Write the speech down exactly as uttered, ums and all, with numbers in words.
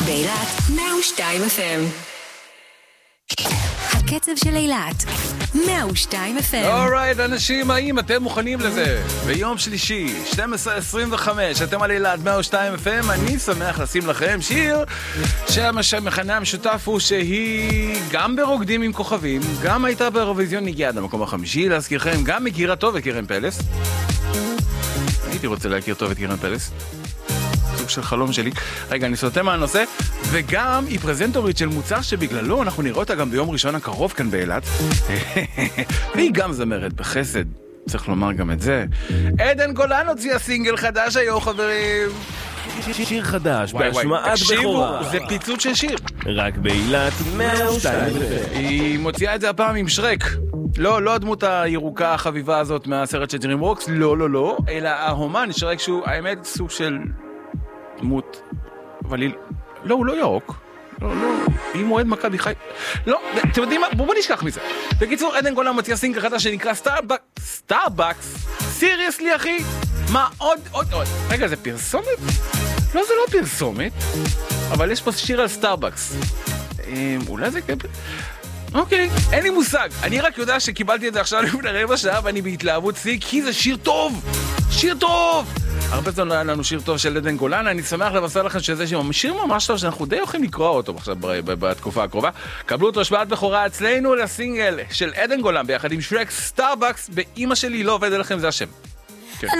באילת מאה ושתיים אף אם. הקצב של אילת מאה ושתיים אף אם. אורייט, אנשים, האם אתם מוכנים לזה? ביום שלישי, שתים עשרה עשרים וחמש, אתם על אילת מאה ושתיים אף אם. אני שמח לשים לכם שיר שהמכנה המשותף הוא שהיא גם ברוקדים עם כוכבים, גם הייתה באירוויזיון, הגיעה עד המקום החמישי. להזכירכם, גם מכירה טוב את קירן פלס. הייתי רוצה להכיר טוב את קירן פלס, סוג של חלום שלי. רגע, אני סוטה מהנושא. וגם היא פרזנטורית של מוצר שבגללו אנחנו נראה אותה גם ביום ראשון הקרוב כאן באילת. והיא גם זמרת בחסד, צריך לומר גם את זה. עדן גולן הוציאה סינגל חדש היום, חברים. שיר חדש בהשמעת בכורה. זה פיצוץ של שיר רק באילת מאה ושתיים. היא מוציאה את זה הפעם עם שרק. לא, לא הדמות הירוקה החביבה הזאת מהסרט של דרים וורקס, לא, לא, לא, אלא ההומן שרק שהוא, האמת, סוג של דמות, אבל היא, לא, הוא לא ירוק. לא, לא, היא מועד מכבי חי. לא, אתם יודעים מה? בואו נשכח מזה. בקיצור, עדן גולן מוציאה סינגל חדש שנקרא סטארבקס. סטארבקס? סיריוסלי, אחי? מה עוד, עוד, עוד? רגע, זה פרסומת? לא, זה לא פרסומת, אבל יש פה שיר על סטארבקס. אולי זה... אוקיי, אין לי מושג. אני רק יודע שקיבלתי את זה עכשיו לפני רבע שעה ואני בהתלהבות שיא, כי זה שיר טוב. שיר טוב! הרבה זמן היה לנו שיר טוב של עדן גולן. אני שמח לבשר לכם שזה שיר ממש טוב, שאנחנו די יכולים לקרוא אותו עכשיו בתקופה הקרובה. קבלו אותו השפעת בכורה אצלנו לסינגל של עדן גולן ביחד עם שרק סטארבקס. באמא שלי לא עובד עליכם, זה השם.